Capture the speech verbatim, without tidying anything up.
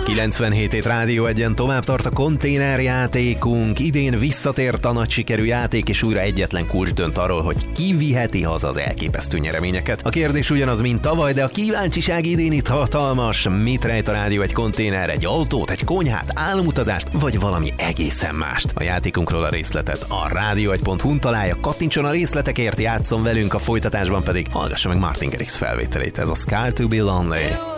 kilencvenhét hét Rádió Egyen tovább tart a konténerjátékunk. Idén visszatért a nagy sikerű játék, és újra egyetlen kulcs dönt arról, hogy ki viheti haza az elképesztő nyereményeket. A kérdés ugyanaz, mint tavaly, de a kíváncsiság idén itt hatalmas. Mit rejt a Rádió egy konténer? Egy autót, egy konyhát, álomutazást, vagy valami egészen mást? A játékunkról a részletet a rádió egy pont hu-n találja, kattintson a részletekért, játszon velünk, a folytatásban pedig hallgassa meg Martin Garrix felvételét. Ez a Scar to be Lonely.